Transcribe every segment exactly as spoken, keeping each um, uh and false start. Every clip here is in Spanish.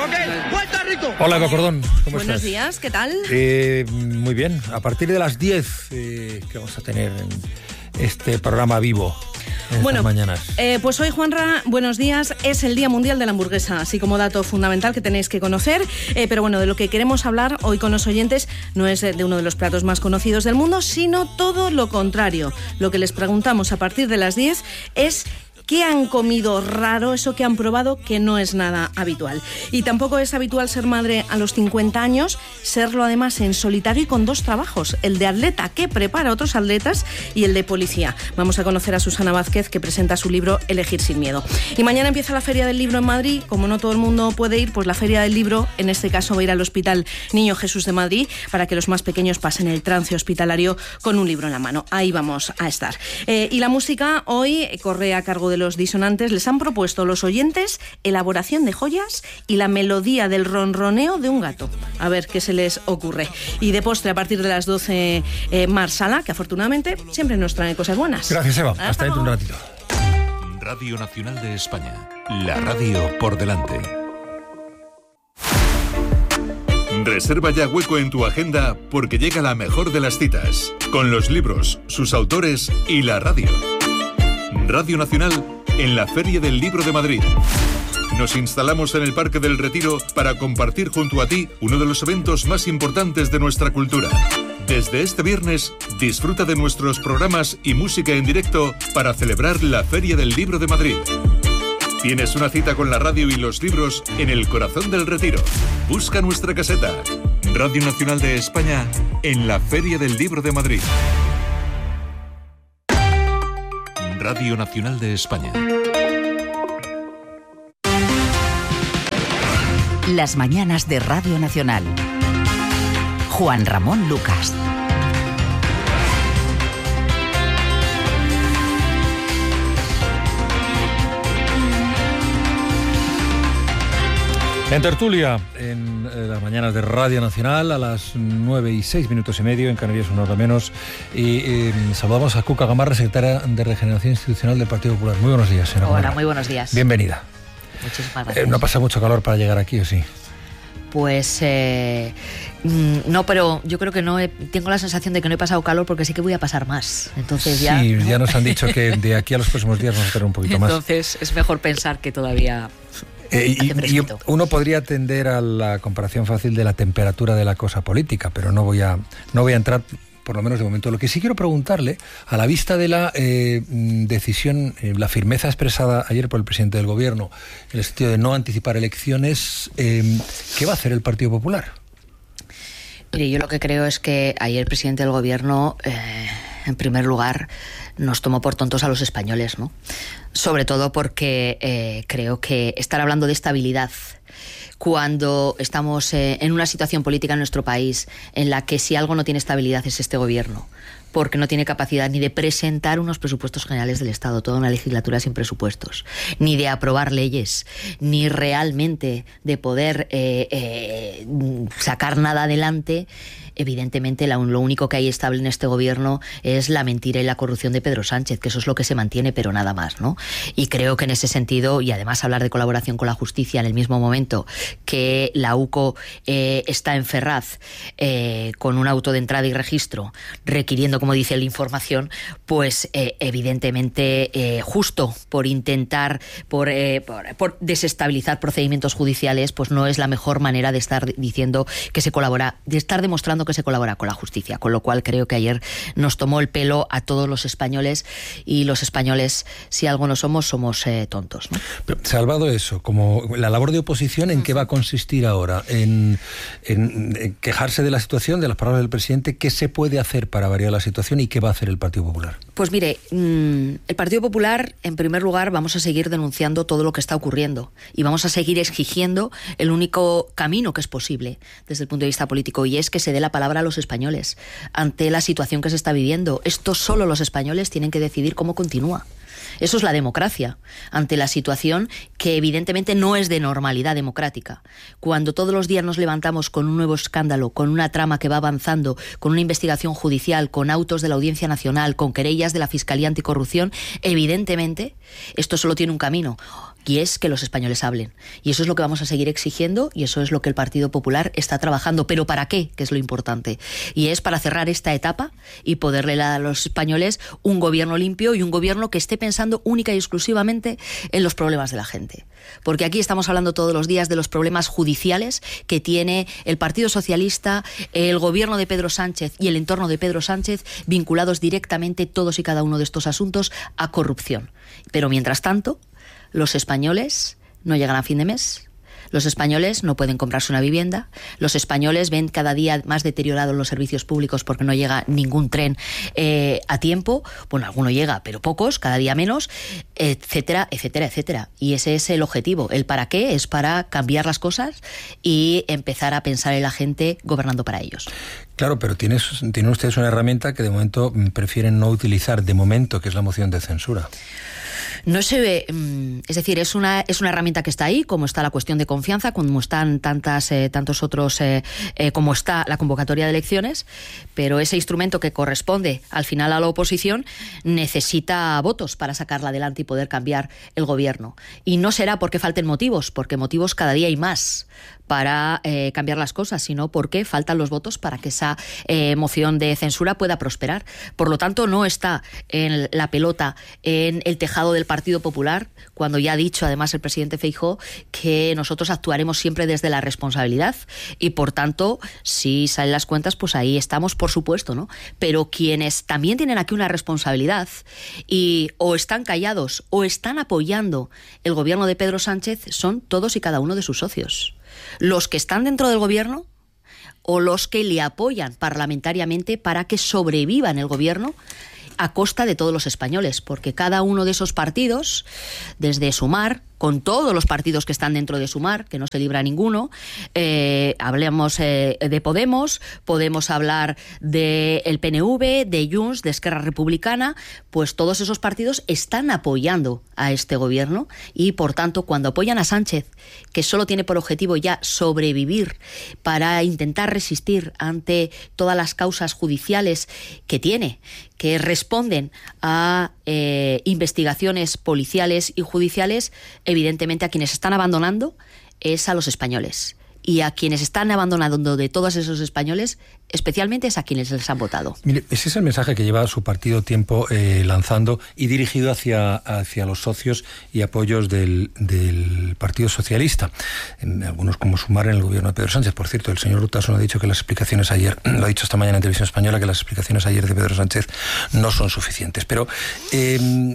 Hola, Eva Cordón, ¿cómo Buenos estás? días, ¿qué tal? Eh, muy bien, a partir de las diez eh, que vamos a tener este programa vivo. En Bueno, mañanas. Eh, pues hoy, Juanra, buenos días, es el Día Mundial de la Hamburguesa, así como dato fundamental que tenéis que conocer, eh, pero bueno, de lo que queremos hablar hoy con los oyentes no es de uno de los platos más conocidos del mundo, sino todo lo contrario. Lo que les preguntamos a partir de las diez es ¿qué han comido raro, eso que han probado que no es nada habitual? Y tampoco es habitual ser madre a los cincuenta años, serlo además en solitario y con dos trabajos, el de atleta que prepara a otros atletas y el de policía. Vamos a conocer a Susana Vázquez, que presenta su libro Elegir sin miedo. Y mañana empieza la Feria del Libro en Madrid. Como no todo el mundo puede ir, pues la Feria del Libro, en este caso va a ir al Hospital Niño Jesús de Madrid para que los más pequeños pasen el trance hospitalario con un libro en la mano. Ahí vamos a estar. Eh, y la música hoy corre a cargo de los disonantes. Les han propuesto los oyentes elaboración de joyas y la melodía del ronroneo de un gato. A ver qué se les ocurre. Y de postre, a partir de las doce, eh, Mar Sala, que afortunadamente siempre nos trae cosas buenas. Gracias, Eva. Hasta, Hasta dentro un ratito. Radio Nacional de España. La radio por delante. Reserva ya hueco en tu agenda porque llega la mejor de las citas, con los libros, sus autores y la radio. Radio Nacional en la Feria del Libro de Madrid. Nos instalamos en el Parque del Retiro para compartir junto a ti uno de los eventos más importantes de nuestra cultura. Desde este viernes, disfruta de nuestros programas y música en directo para celebrar la Feria del Libro de Madrid. Tienes una cita con la radio y los libros en el corazón del Retiro. Busca nuestra caseta. Radio Nacional de España en la Feria del Libro de Madrid. Radio Nacional de España. Las mañanas de Radio Nacional. Juan Ramón Lucas. En tertulia, en eh, las mañanas de Radio Nacional, a las nueve y seis minutos y medio, en Canarias una hora menos. Y eh, saludamos a Cuca Gamarra, secretaria de Regeneración Institucional del Partido Popular. Muy buenos días, señora Hola, Gamarra. muy buenos días. Bienvenida. Muchísimas gracias. Eh, ¿No pasa mucho calor para llegar aquí o sí? Pues eh, no, pero yo creo que no he, tengo la sensación de que no he pasado calor porque sí que voy a pasar más. Entonces ya. Sí, ya nos han dicho que de aquí a los próximos días vamos a tener un poquito más. Entonces es mejor pensar que todavía. Eh, y, y uno podría tender a la comparación fácil de la temperatura de la cosa política, pero no voy a no voy a entrar, por lo menos de momento. Lo que sí quiero preguntarle, a la vista de la eh, decisión, eh, la firmeza expresada ayer por el presidente del Gobierno, en el sentido de no anticipar elecciones, eh, ¿qué va a hacer el Partido Popular? Mire, yo lo que creo es que ayer el presidente del Gobierno, eh, en primer lugar, nos tomó por tontos a los españoles, ¿no? Sobre todo porque eh, creo que estar hablando de estabilidad cuando estamos eh, en una situación política en nuestro país en la que si algo no tiene estabilidad es este gobierno, porque no tiene capacidad ni de presentar unos presupuestos generales del Estado, toda una legislatura sin presupuestos, ni de aprobar leyes, ni realmente de poder eh, eh, sacar nada adelante. Evidentemente lo único que hay estable en este gobierno es la mentira y la corrupción de Pedro Sánchez, que eso es lo que se mantiene, pero nada más, ¿no? Y creo que en ese sentido, y además hablar de colaboración con la justicia en el mismo momento que la U C O eh, está en Ferraz eh, con un auto de entrada y registro requiriendo, como dice la información, pues eh, evidentemente eh, justo por intentar, por, eh, por, por desestabilizar procedimientos judiciales, pues no es la mejor manera de estar diciendo que se colabora, de estar demostrando que se colabora con la justicia, con lo cual creo que ayer nos tomó el pelo a todos los españoles, y los españoles, si algo no somos, somos eh, tontos, ¿no? Pero, salvado eso, como la labor de oposición, ¿en qué va a consistir ahora? ¿En, en, en quejarse de la situación, de las palabras del presidente? ¿Qué se puede hacer para variar la situación y qué va a hacer el Partido Popular? Pues mire, mmm, el Partido Popular, en primer lugar, vamos a seguir denunciando todo lo que está ocurriendo y vamos a seguir exigiendo el único camino que es posible desde el punto de vista político, y es que se dé la palabra a los españoles ante la situación que se está viviendo. Esto solo los españoles tienen que decidir cómo continúa. Eso es la democracia, ante la situación que evidentemente no es de normalidad democrática. Cuando todos los días nos levantamos con un nuevo escándalo, con una trama que va avanzando, con una investigación judicial, con autos de la Audiencia Nacional, con querellas de la Fiscalía Anticorrupción, evidentemente esto solo tiene un camino, y es que los españoles hablen. Y eso es lo que vamos a seguir exigiendo, y eso es lo que el Partido Popular está trabajando. ¿Pero para qué? Que es lo importante. Y es para cerrar esta etapa y poderle dar a los españoles un gobierno limpio y un gobierno que esté pensando única y exclusivamente en los problemas de la gente. Porque aquí estamos hablando todos los días de los problemas judiciales que tiene el Partido Socialista, el gobierno de Pedro Sánchez y el entorno de Pedro Sánchez, vinculados directamente todos y cada uno de estos asuntos a corrupción. Pero mientras tanto, los españoles no llegan a fin de mes, los españoles no pueden comprarse una vivienda, los españoles ven cada día más deteriorados los servicios públicos porque no llega ningún tren eh, a tiempo, bueno, alguno llega, pero pocos, cada día menos, etcétera, etcétera, etcétera. Y ese es el objetivo. El para qué es para cambiar las cosas y empezar a pensar en la gente gobernando para ellos. Claro, pero tienes, tienen ustedes una herramienta que de momento prefieren no utilizar, de momento, que es la moción de censura. No se ve, es decir, es una es una herramienta que está ahí, como está la cuestión de confianza, como están tantas eh, tantos otros, eh, eh, como está la convocatoria de elecciones, pero ese instrumento que corresponde al final a la oposición necesita votos para sacarla adelante y poder cambiar el gobierno. Y no será porque falten motivos, porque motivos cada día hay más para eh, cambiar las cosas, sino porque faltan los votos para que esa eh, moción de censura pueda prosperar. Por lo tanto, no está en la pelota en el tejado del Partido Popular, cuando ya ha dicho además el presidente Feijóo que nosotros actuaremos siempre desde la responsabilidad y, por tanto, si salen las cuentas, pues ahí estamos, por supuesto, ¿no? Pero quienes también tienen aquí una responsabilidad y o están callados o están apoyando el gobierno de Pedro Sánchez son todos y cada uno de sus socios. Los que están dentro del gobierno o los que le apoyan parlamentariamente para que sobreviva en el gobierno a costa de todos los españoles, porque cada uno de esos partidos, desde Sumar, con todos los partidos que están dentro de Sumar, que no se libra ninguno, eh, hablemos eh, de Podemos, podemos hablar del P N V, de Junts, de Esquerra Republicana, pues todos esos partidos están apoyando a este gobierno y, por tanto, cuando apoyan a Sánchez, que solo tiene por objetivo ya sobrevivir para intentar resistir ante todas las causas judiciales que tiene, que responden a eh, investigaciones policiales y judiciales, evidentemente a quienes están abandonando es a los españoles. Y a quienes están abandonando de todos esos españoles, especialmente es a quienes les han votado. Mire, ese es el mensaje que lleva su partido tiempo eh, lanzando y dirigido hacia, hacia los socios y apoyos del, del Partido Socialista. En algunos como Sumar en el gobierno de Pedro Sánchez. Por cierto, el señor Urtasun ha dicho que las explicaciones ayer, lo ha dicho esta mañana en Televisión Española, que las explicaciones ayer de Pedro Sánchez no son suficientes. Pero Eh,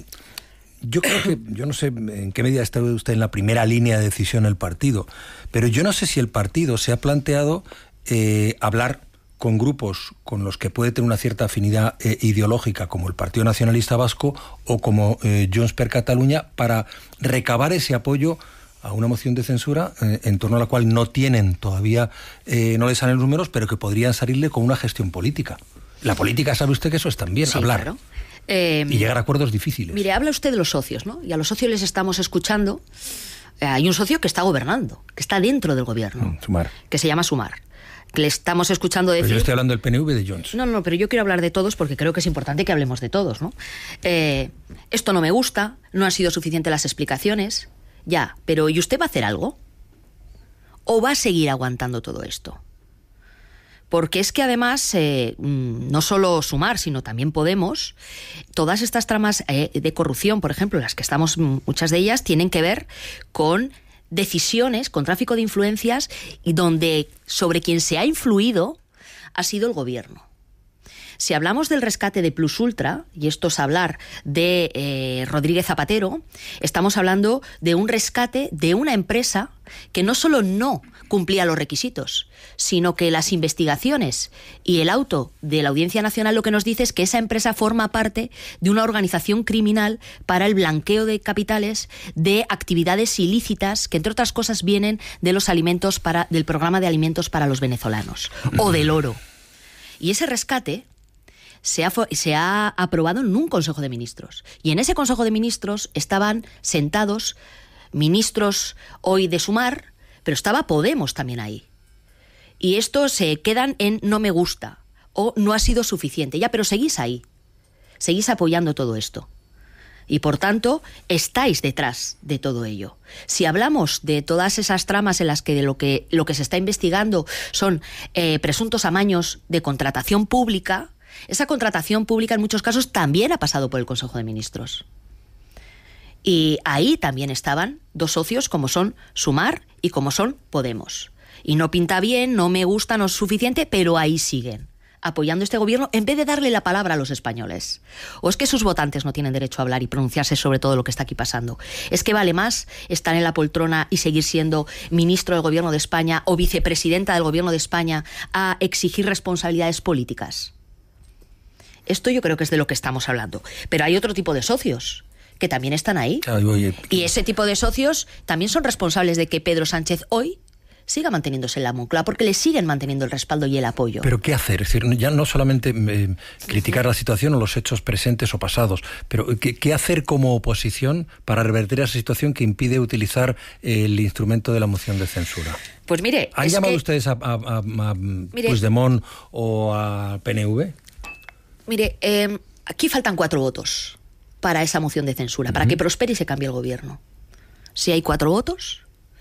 Yo creo que, yo no sé en qué medida está usted en la primera línea de decisión del partido, pero yo no sé si el partido se ha planteado eh, hablar con grupos con los que puede tener una cierta afinidad eh, ideológica, como el Partido Nacionalista Vasco o como eh, Junts per Catalunya, para recabar ese apoyo a una moción de censura eh, en torno a la cual no tienen todavía, eh, no les salen números, pero que podrían salirle con una gestión política. La política, sabe usted que eso es también, sí, hablar. Claro. Eh, y llegar a acuerdos difíciles. Mire, habla usted de los socios, ¿no? Y a los socios les estamos escuchando. Eh, hay un socio que está gobernando, que está dentro del gobierno, Mm, Sumar. que se llama Sumar. Que le estamos escuchando decir... Pero yo estoy hablando del P N V de Junts. No, no, pero yo quiero hablar de todos porque creo que es importante que hablemos de todos, ¿no? Eh, esto no me gusta, no han sido suficientes las explicaciones. Ya, pero ¿y usted va a hacer algo? ¿O va a seguir aguantando todo esto? Porque es que además, eh, no solo Sumar, sino también Podemos, todas estas tramas eh, de corrupción, por ejemplo, las que estamos, muchas de ellas tienen que ver con decisiones, con tráfico de influencias, y donde sobre quien se ha influido ha sido el gobierno. Si hablamos del rescate de Plus Ultra, y esto es hablar de eh, Rodríguez Zapatero, estamos hablando de un rescate de una empresa que no solo no cumplía los requisitos, sino que las investigaciones y el auto de la Audiencia Nacional lo que nos dice es que esa empresa forma parte de una organización criminal para el blanqueo de capitales de actividades ilícitas que, entre otras cosas, vienen de los alimentos para, del programa de alimentos para los venezolanos, o del oro. Y ese rescate Se ha, se ha aprobado en un Consejo de Ministros. Y en ese Consejo de Ministros estaban sentados ministros hoy de Sumar, pero estaba Podemos también ahí. Y estos se quedan en no me gusta o no ha sido suficiente. Ya, pero seguís ahí. Seguís apoyando todo esto. Y por tanto, estáis detrás de todo ello. Si hablamos de todas esas tramas en las que de lo que, lo que se está investigando son eh, presuntos amaños de contratación pública, esa contratación pública en muchos casos también ha pasado por el Consejo de Ministros. Y ahí también estaban dos socios como son Sumar y como son Podemos. Y no pinta bien, no me gusta, no es suficiente, pero ahí siguen, apoyando este gobierno en vez de darle la palabra a los españoles. ¿O es que sus votantes no tienen derecho a hablar y pronunciarse sobre todo lo que está aquí pasando? ¿Es que vale más estar en la poltrona y seguir siendo ministro del gobierno de España o vicepresidenta del gobierno de España a exigir responsabilidades políticas? Esto yo creo que es de lo que estamos hablando. Pero hay otro tipo de socios que también están ahí. Ay, oye. Y ese tipo de socios también son responsables de que Pedro Sánchez hoy siga manteniéndose en la Moncloa, porque le siguen manteniendo el respaldo y el apoyo. ¿Pero qué hacer? Es decir, ya no solamente eh, criticar la situación o los hechos presentes o pasados, pero ¿qué, qué hacer como oposición para revertir esa situación que impide utilizar el instrumento de la moción de censura? Pues mire... ¿Han es llamado que, ustedes a, a, a, a mire, Puigdemont o a P N V? Mire, eh, aquí faltan cuatro votos para esa moción de censura, uh-huh. para que prospere y se cambie el gobierno. Si hay cuatro votos...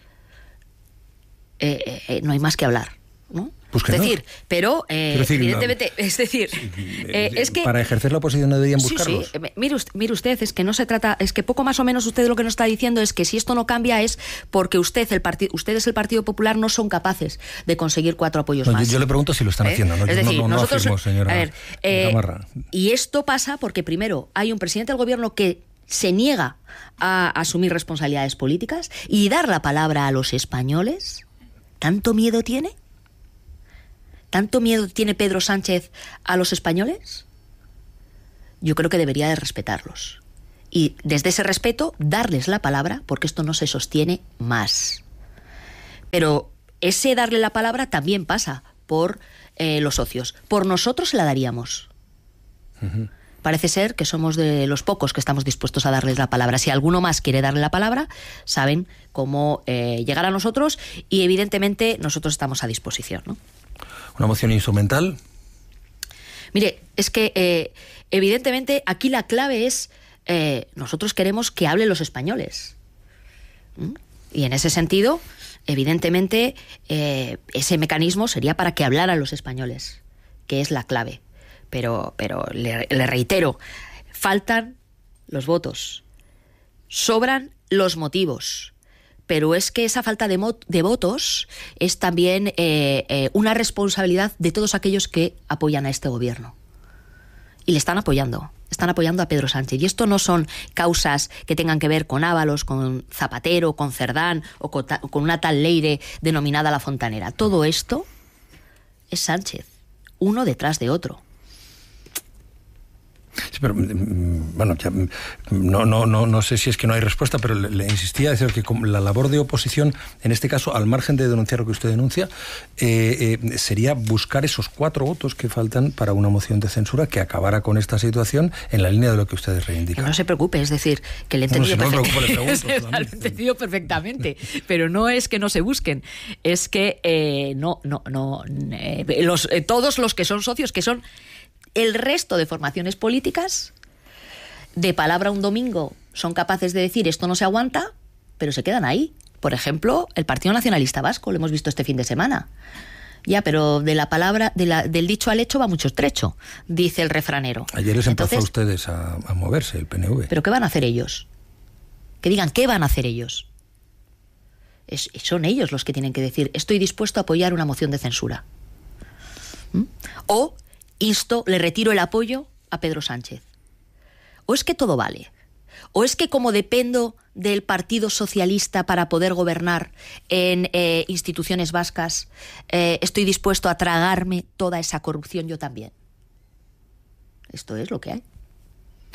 Eh, eh, no hay más que hablar, ¿no? Pues que es decir, no. pero eh, decir, evidentemente, no. es decir, sí, eh, es que para ejercer la oposición no deberían buscarlos. Sí, sí. Mire, usted, mire usted, es que no se trata, es que poco más o menos usted lo que nos está diciendo es que si esto no cambia es porque usted, el partido, ustedes el Partido Popular no son capaces de conseguir cuatro apoyos no, más. Yo, yo le pregunto si lo están ¿Eh? haciendo, ¿no? Es decir, no, no, nosotros, no afirmo, señora, a ver, eh, y esto pasa porque primero hay un presidente del gobierno que se niega a asumir responsabilidades políticas y dar la palabra a los españoles. ¿Tanto miedo tiene? ¿Tanto miedo tiene Pedro Sánchez a los españoles? Yo creo que debería de respetarlos. Y desde ese respeto, darles la palabra, porque esto no se sostiene más. Pero ese darle la palabra también pasa por eh, los socios. Por nosotros se la daríamos. Uh-huh. Parece ser que somos de los pocos que estamos dispuestos a darles la palabra. Si alguno más quiere darle la palabra, saben cómo eh, llegar a nosotros y evidentemente nosotros estamos a disposición, ¿no? ¿Una moción instrumental? Mire, es que eh, evidentemente aquí la clave es eh, nosotros queremos que hablen los españoles. ¿Mm? Y en ese sentido, evidentemente, eh, ese mecanismo sería para que hablaran los españoles, que es la clave. Pero, pero le, le reitero, faltan los votos, sobran los motivos, pero es que esa falta de, mo- de votos es también eh, eh, una responsabilidad de todos aquellos que apoyan a este gobierno. Y le están apoyando, están apoyando a Pedro Sánchez. Y esto no son causas que tengan que ver con Ábalos, con Zapatero, con Cerdán o con, ta- con una tal Leire denominada La Fontanera. Todo esto es Sánchez, uno detrás de otro. Sí, pero bueno, ya, no, no, no, no sé si es que no hay respuesta, pero le, le insistía a decir que la labor de oposición, en este caso, al margen de denunciar lo que usted denuncia, eh, eh, sería buscar esos cuatro votos que faltan para una moción de censura que acabara con esta situación en la línea de lo que ustedes reivindican. Que no se preocupe, es decir, que le he entendido, no, si no perfectamente. Lo he entendido perfectamente, pero no es que no se busquen, es que eh, no, no, no, eh, los, eh, todos los que son socios, que son el resto de formaciones políticas, de palabra un domingo, son capaces de decir esto no se aguanta, pero se quedan ahí. Por ejemplo, el Partido Nacionalista Vasco, lo hemos visto este fin de semana. Ya, pero de la palabra, de la, del dicho al hecho va mucho trecho, dice el refranero. Ayer les empezó a ustedes a, a moverse el P N V. ¿Pero qué van a hacer ellos? Que digan, ¿qué van a hacer ellos? Es, son ellos los que tienen que decir, estoy dispuesto a apoyar una moción de censura. ¿Mm? O insto, le retiro el apoyo a Pedro Sánchez. ¿O es que todo vale? ¿O es que como dependo del Partido Socialista para poder gobernar en eh, instituciones vascas, eh, estoy dispuesto a tragarme toda esa corrupción yo también? Esto es lo que hay.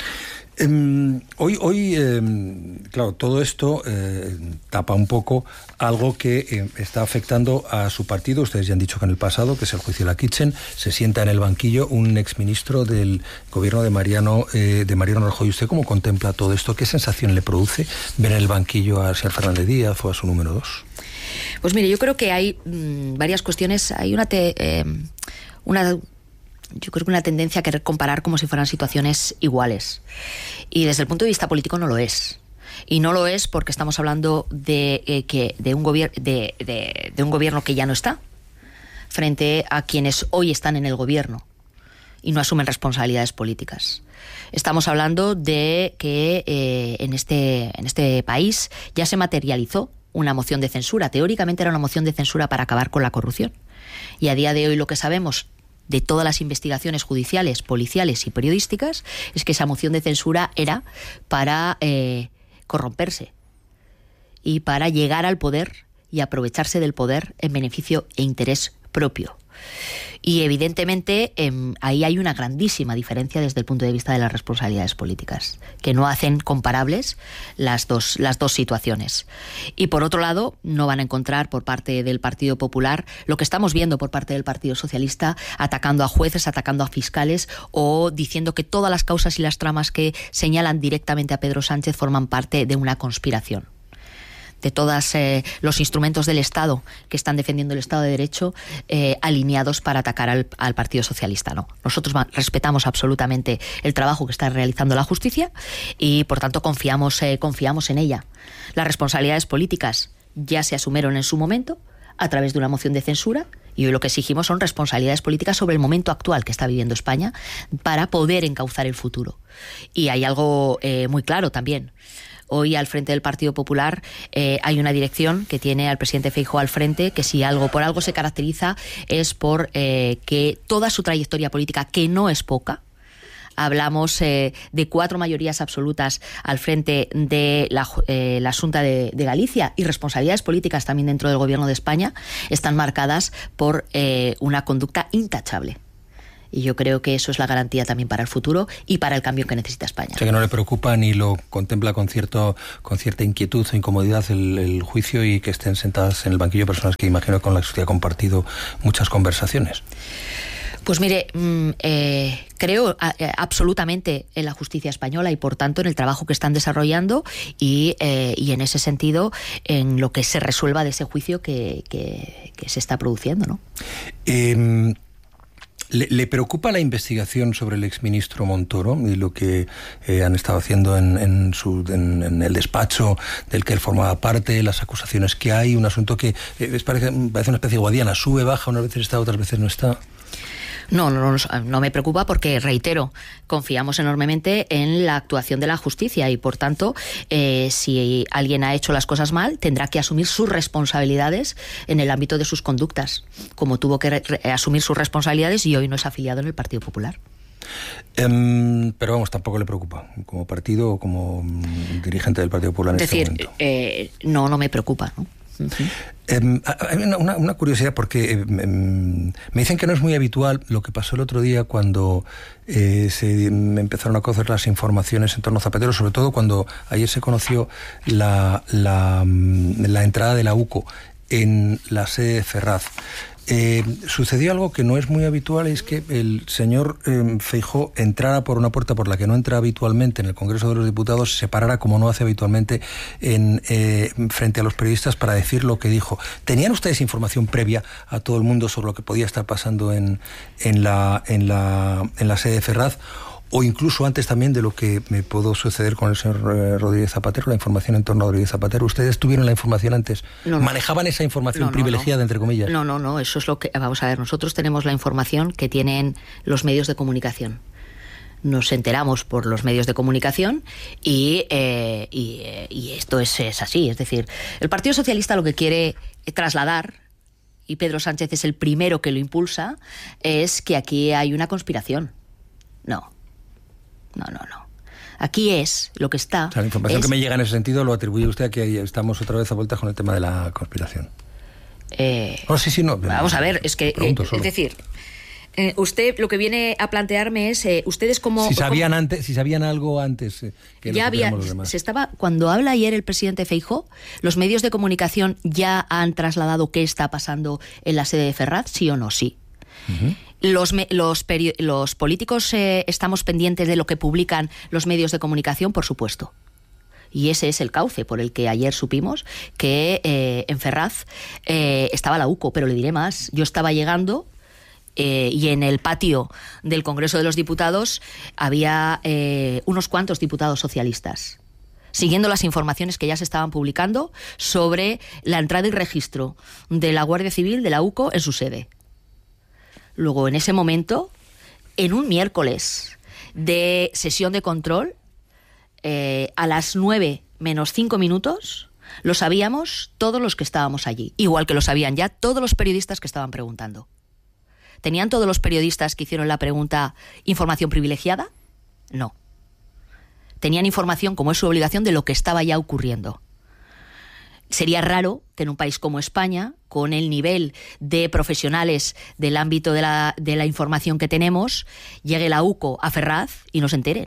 Eh, hoy, hoy eh, claro, todo esto eh, tapa un poco algo que eh, está afectando a su partido. Ustedes ya han dicho que en el pasado, que es el juicio de la Kitchen, se sienta en el banquillo un exministro del gobierno de Mariano eh, de Mariano Rajoy. ¿Usted cómo contempla todo esto? ¿Qué sensación le produce ver en el banquillo al señor Fernández Díaz o a su número dos? Pues mire, yo creo que hay mmm, varias cuestiones. Hay una... Te, eh, una Yo creo que una tendencia a querer comparar como si fueran situaciones iguales. Y desde el punto de vista político no lo es. Y no lo es porque estamos hablando de, eh, que, de, un, gobier- de, de, de un gobierno que ya no está, frente a quienes hoy están en el gobierno y no asumen responsabilidades políticas. Estamos hablando de que eh, en, este, en este país ya se materializó una moción de censura. Teóricamente era una moción de censura para acabar con la corrupción. Y a día de hoy lo que sabemos de todas las investigaciones judiciales, policiales y periodísticas es que esa moción de censura era para eh, corromperse y para llegar al poder y aprovecharse del poder en beneficio e interés propio. Y evidentemente eh, ahí hay una grandísima diferencia desde el punto de vista de las responsabilidades políticas, que no hacen comparables las dos, las dos situaciones. Y por otro lado, no van a encontrar por parte del Partido Popular lo que estamos viendo por parte del Partido Socialista, atacando a jueces, atacando a fiscales o diciendo que todas las causas y las tramas que señalan directamente a Pedro Sánchez forman parte de una conspiración. De todos eh, los instrumentos del Estado que están defendiendo el Estado de Derecho eh, alineados para atacar al, al Partido Socialista. No, nosotros respetamos absolutamente el trabajo que está realizando la justicia y, por tanto, confiamos, eh, confiamos en ella. Las responsabilidades políticas ya se asumieron en su momento a través de una moción de censura y hoy lo que exigimos son responsabilidades políticas sobre el momento actual que está viviendo España para poder encauzar el futuro. Y hay algo eh, muy claro también. Hoy al frente del Partido Popular eh, hay una dirección que tiene al presidente Feijóo al frente, que si algo por algo se caracteriza es por eh, que toda su trayectoria política, que no es poca, hablamos eh, de cuatro mayorías absolutas al frente de la, eh, la Xunta de, de Galicia y responsabilidades políticas también dentro del Gobierno de España, están marcadas por eh, una conducta intachable. Y yo creo que eso es la garantía también para el futuro y para el cambio que necesita España. O sea, que no le preocupa ni lo contempla con cierto con cierta inquietud o incomodidad el, el juicio y que estén sentadas en el banquillo personas que imagino con las que usted ha compartido muchas conversaciones. Pues mire, eh, creo eh, absolutamente en la justicia española y por tanto en el trabajo que están desarrollando y, eh, y en ese sentido en lo que se resuelva de ese juicio que, que, que se está produciendo, ¿no? Eh, ¿Le, ¿Le preocupa la investigación sobre el exministro Montoro y lo que eh, han estado haciendo en, en, su, en, en el despacho del que él formaba parte, las acusaciones que hay, un asunto que eh, es, parece, parece una especie de guadiana, sube, baja, unas veces está, otras veces no está? No, no, no, no me preocupa porque, reitero, confiamos enormemente en la actuación de la justicia y, por tanto, eh, si alguien ha hecho las cosas mal, tendrá que asumir sus responsabilidades en el ámbito de sus conductas, como tuvo que re- asumir sus responsabilidades y hoy no es afiliado en el Partido Popular. Um, pero vamos, tampoco le preocupa, como partido o como um, dirigente del Partido Popular en es decir, este momento. Eh, no, no me preocupa, ¿no? Uh-huh. Eh, hay una, una, una curiosidad porque eh, me dicen que no es muy habitual lo que pasó el otro día cuando eh, se empezaron a conocer las informaciones en torno a Zapatero, sobre todo cuando ayer se conoció la, la, la entrada de la U C O en la sede de Ferraz. Eh, sucedió algo que no es muy habitual, es que el señor eh, Feijóo entrara por una puerta por la que no entra habitualmente en el Congreso de los Diputados, se parara como no hace habitualmente en, eh, frente a los periodistas para decir lo que dijo. ¿Tenían ustedes información previa a todo el mundo sobre lo que podía estar pasando en, en, la, en, la, en la sede de Ferraz? O incluso antes también de lo que me pudo suceder con el señor eh, Rodríguez Zapatero, la información en torno a Rodríguez Zapatero. ¿Ustedes tuvieron la información antes? No, no. ¿Manejaban esa información no, no, privilegiada, no. entre comillas? No, no, no, eso es lo que... Vamos a ver, nosotros tenemos la información que tienen los medios de comunicación. Nos enteramos por los medios de comunicación y, eh, y, eh, y esto es, es así. Es decir, el Partido Socialista lo que quiere trasladar, y Pedro Sánchez es el primero que lo impulsa, es que aquí hay una conspiración. No. No, no, no. Aquí es lo que está... O sea, la información es, que me llega en ese sentido lo atribuye usted a que estamos otra vez a vueltas con el tema de la conspiración. Eh, oh, sí, sí, no. Vamos a ver, es que... Eh, solo. es decir, Eh, usted lo que viene a plantearme es, eh, ustedes como... Si sabían como, antes, si sabían algo antes eh, que ya había, los demás. Se estaba, cuando habla ayer el presidente Feijóo, ¿los medios de comunicación ya han trasladado qué está pasando en la sede de Ferraz? ¿Sí o no? Sí. Uh-huh. Los, los, peri- los políticos eh, estamos pendientes de lo que publican los medios de comunicación, por supuesto. Y ese es el cauce por el que ayer supimos que eh, en Ferraz eh, estaba la UCO, pero le diré más. Yo estaba llegando eh, y en el patio del Congreso de los Diputados había eh, unos cuantos diputados socialistas, siguiendo las informaciones que ya se estaban publicando sobre la entrada y registro de la Guardia Civil de la UCO en su sede. Luego, en ese momento, en un miércoles de sesión de control, Eh, a las nueve menos cinco minutos, lo sabíamos todos los que estábamos allí, igual que lo sabían ya todos los periodistas que estaban preguntando. ¿Tenían todos los periodistas que hicieron la pregunta información privilegiada? No. Tenían información, como es su obligación, de lo que estaba ya ocurriendo. Sería raro que en un país como España, con el nivel de profesionales del ámbito de la, de la información que tenemos, llegue la UCO a Ferraz y no se enteren.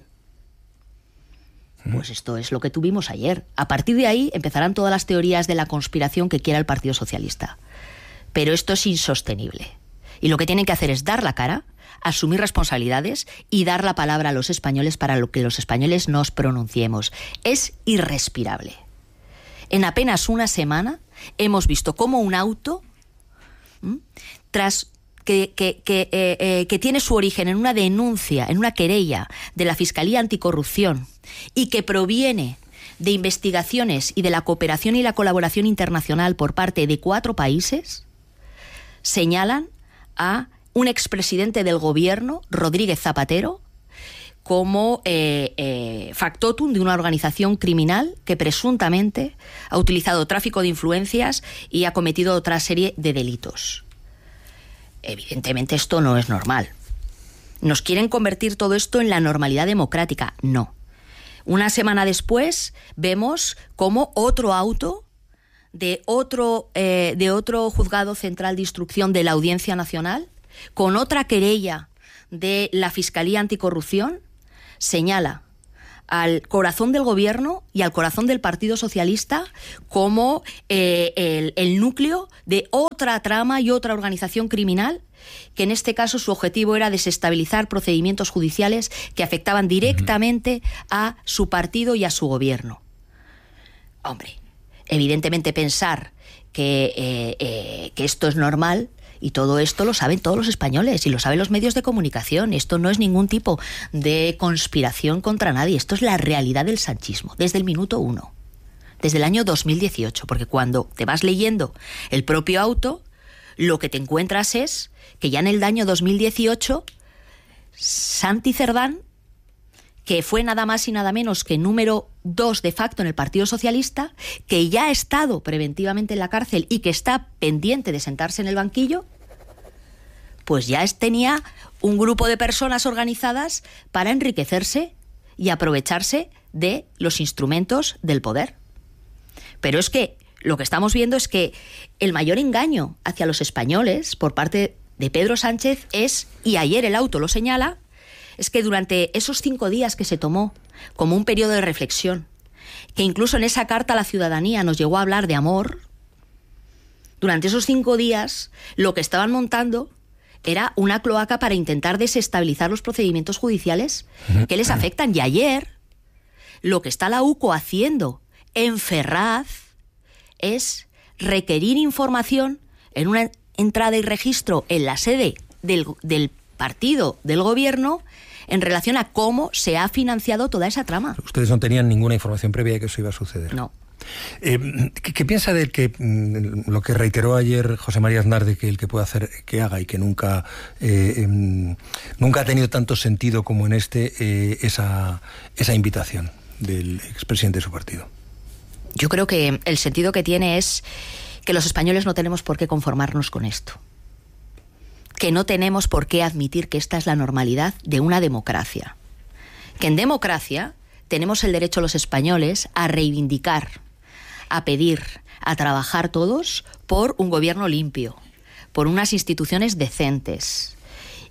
Pues esto es lo que tuvimos ayer. A partir de ahí empezarán todas las teorías de la conspiración que quiera el Partido Socialista. Pero esto es insostenible. Y lo que tienen que hacer es dar la cara, asumir responsabilidades y dar la palabra a los españoles para lo que los españoles nos pronunciemos. Es irrespirable. En apenas una semana hemos visto cómo un auto, ¿m? tras... que, que, que, eh, eh, que tiene su origen en una denuncia, en una querella de la Fiscalía Anticorrupción y que proviene de investigaciones y de la cooperación y la colaboración internacional por parte de cuatro países, señalan a un expresidente del gobierno, Rodríguez Zapatero, como eh, eh, factotum de una organización criminal que presuntamente ha utilizado tráfico de influencias y ha cometido otra serie de delitos. Evidentemente esto no es normal. ¿Nos quieren convertir todo esto en la normalidad democrática? No. Una semana después vemos cómo otro auto de otro, eh, de otro juzgado central de instrucción de la Audiencia Nacional, con otra querella de la Fiscalía Anticorrupción, señala al corazón del gobierno y al corazón del Partido Socialista como eh, el, el núcleo de otra trama y otra organización criminal, que en este caso su objetivo era desestabilizar procedimientos judiciales que afectaban directamente a su partido y a su gobierno. Hombre, evidentemente pensar que, eh, eh, que esto es normal, y todo esto lo saben todos los españoles y lo saben los medios de comunicación. Esto no es ningún tipo de conspiración contra nadie. Esto es la realidad del sanchismo, desde el minuto uno, desde el año dos mil dieciocho. Porque cuando te vas leyendo el propio auto, lo que te encuentras es que ya en el año dos mil dieciocho, Santi Cerdán, que fue nada más y nada menos que número dos de facto en el Partido Socialista, que ya ha estado preventivamente en la cárcel y que está pendiente de sentarse en el banquillo, pues ya tenía un grupo de personas organizadas para enriquecerse y aprovecharse de los instrumentos del poder. Pero es que lo que estamos viendo es que el mayor engaño hacia los españoles por parte de Pedro Sánchez es, y ayer el auto lo señala, es que durante esos cinco días que se tomó como un periodo de reflexión, que incluso en esa carta a la ciudadanía nos llegó a hablar de amor, durante esos cinco días lo que estaban montando era una cloaca para intentar desestabilizar los procedimientos judiciales que les afectan. Y ayer lo que está la UCO haciendo en Ferraz es requerir información en una entrada y registro en la sede del, del partido del gobierno en relación a cómo se ha financiado toda esa trama. Ustedes no tenían ninguna información previa de que eso iba a suceder. No. Eh, ¿qué, ¿Qué piensa de que mm, lo que reiteró ayer José María Aznar, de que el que puede hacer, que haga, y que nunca eh, eh, nunca ha tenido tanto sentido como en este eh, esa, esa invitación del expresidente de su partido? Yo creo que el sentido que tiene es que los españoles no tenemos por qué conformarnos con esto. Que no tenemos por qué admitir que esta es la normalidad de una democracia. Que en democracia tenemos el derecho los españoles a reivindicar, a pedir, a trabajar todos por un gobierno limpio, por unas instituciones decentes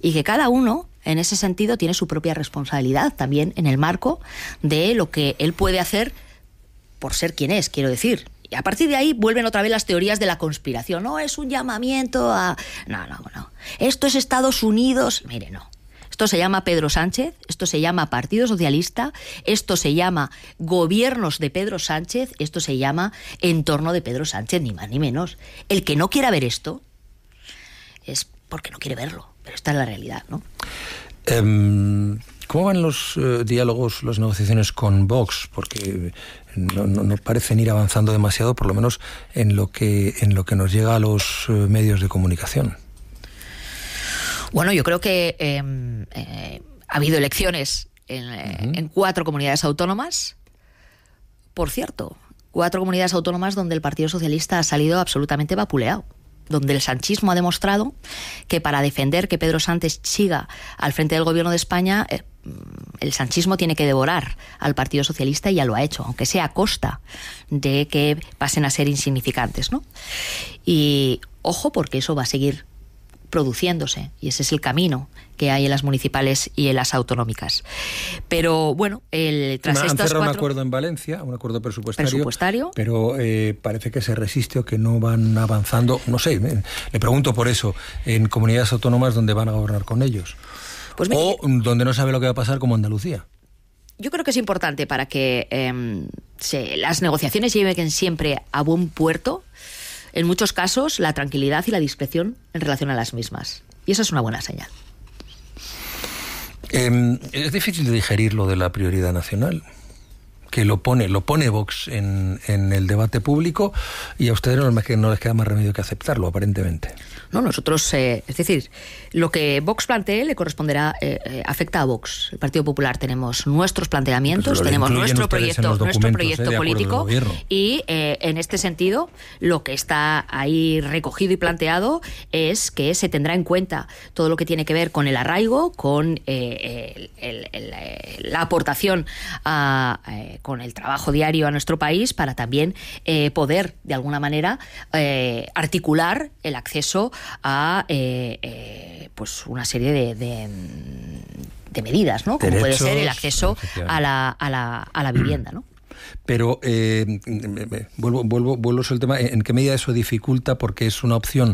y que cada uno, en ese sentido, tiene su propia responsabilidad también en el marco de lo que él puede hacer por ser quien es, quiero decir. Y a partir de ahí vuelven otra vez las teorías de la conspiración. No, es un llamamiento a... No, no, no. Esto es Estados Unidos. Mire, no. Esto se llama Pedro Sánchez, esto se llama Partido Socialista, esto se llama gobiernos de Pedro Sánchez, esto se llama entorno de Pedro Sánchez, ni más ni menos. El que no quiera ver esto es porque no quiere verlo, pero esta es la realidad, ¿no? Um, ¿Cómo van los uh, diálogos, las negociaciones con Vox? Porque no, no, no parecen ir avanzando demasiado, por lo menos en lo que, en lo que nos llega a los uh, medios de comunicación. Bueno, yo creo que eh, eh, ha habido elecciones en, uh-huh. en cuatro comunidades autónomas. Por cierto, cuatro comunidades autónomas donde el Partido Socialista ha salido absolutamente vapuleado, donde el sanchismo ha demostrado que para defender que Pedro Sánchez siga al frente del gobierno de España, eh, el sanchismo tiene que devorar al Partido Socialista, y ya lo ha hecho, aunque sea a costa de que pasen a ser insignificantes, ¿no? Y ojo, porque eso va a seguir produciéndose, y ese es el camino que hay en las municipales y en las autonómicas. Pero bueno, el, tras Han estos cerrado cuatro... un acuerdo en Valencia, un acuerdo presupuestario, presupuestario. pero eh, parece que se resiste o que no van avanzando. No sé, me, le pregunto por eso, en comunidades autónomas donde van a gobernar con ellos. Pues mire, o donde no sabe lo que va a pasar, como Andalucía. Yo creo que es importante para que eh, se, las negociaciones lleguen siempre a buen puerto. En muchos casos, la tranquilidad y la discreción en relación a las mismas. Y eso es una buena señal. Eh, es difícil de digerir lo de la prioridad nacional, que lo pone, lo pone Vox en, en el debate público, y a ustedes no les, no les queda más remedio que aceptarlo, aparentemente. No, nosotros, eh, es decir, lo que Vox plantee le corresponderá, eh, eh, afecta a Vox. El Partido Popular tenemos nuestros planteamientos, pues tenemos nuestro proyecto, nuestro proyecto eh, político, y eh, en este sentido, lo que está ahí recogido y planteado es que se tendrá en cuenta todo lo que tiene que ver con el arraigo, con eh, el, el, el, la aportación a, eh, con el trabajo diario a nuestro país, para también eh, poder, de alguna manera, eh, articular el acceso a eh, eh, pues una serie de, de, de medidas, ¿no? Como derechos, puede ser el acceso a la, a la, a la vivienda, ¿no? Pero eh, vuelvo, vuelvo, vuelvo sobre el tema. ¿En qué medida eso dificulta? Porque es una opción